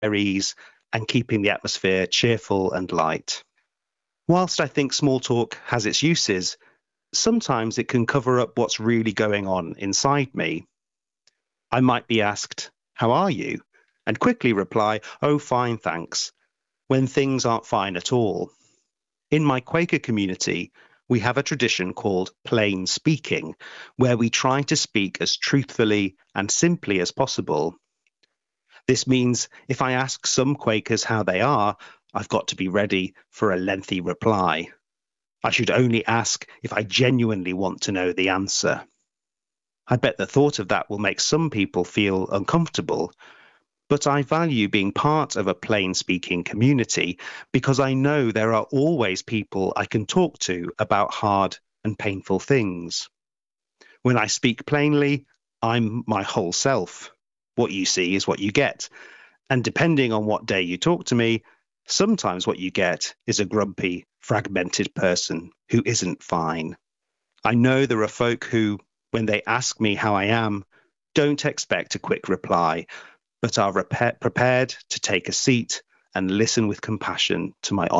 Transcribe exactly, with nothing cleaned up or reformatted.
their ease and keeping the atmosphere cheerful and light. Whilst I think small talk has its uses, sometimes it can cover up what's really going on inside me. I might be asked, "How are you?" and quickly reply, "Oh, fine, thanks," when things aren't fine at all. In my Quaker community, we have a tradition called plain speaking, where we try to speak as truthfully and simply as possible. This means if I ask some Quakers how they are, I've got to be ready for a lengthy reply. I should only ask if I genuinely want to know the answer. I bet the thought of that will make some people feel uncomfortable, but I value being part of a plain speaking community because I know there are always people I can talk to about hard and painful things. When I speak plainly, I'm my whole self. What you see is what you get. And depending on what day you talk to me, sometimes what you get is a grumpy, fragmented person who isn't fine. I know there are folk who, when they ask me how I am, don't expect a quick reply, but are repa- prepared to take a seat and listen with compassion to my